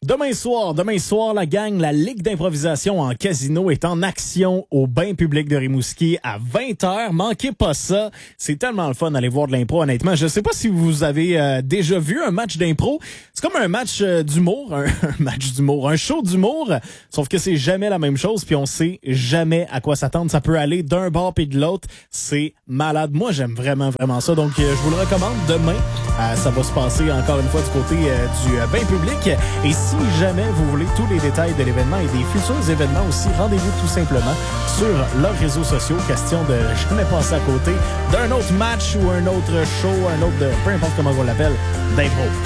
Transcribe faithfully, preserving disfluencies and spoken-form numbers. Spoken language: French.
Demain soir, demain soir, la gang, la Ligue d'improvisation en casino est en action au bain public de Rimouski à vingt heures. Manquez pas ça. C'est tellement le fun d'aller voir de l'impro, honnêtement. Je sais pas si vous avez euh, déjà vu un match d'impro. C'est comme un match euh, d'humour, un, un match d'humour, un show d'humour, sauf que c'est jamais la même chose puis on sait jamais à quoi s'attendre. Ça peut aller d'un bord puis de l'autre. C'est malade. Moi, j'aime vraiment, vraiment ça. Donc, euh, je vous le recommande. Demain, euh, ça va se passer encore une fois du côté euh, du euh, bain public. Et si jamais vous voulez tous les détails de l'événement et des futurs événements aussi, rendez-vous tout simplement sur leurs réseaux sociaux. Question de jamais passer à côté d'un autre match ou un autre show, un autre, de, peu importe comment on l'appelle, d'impro.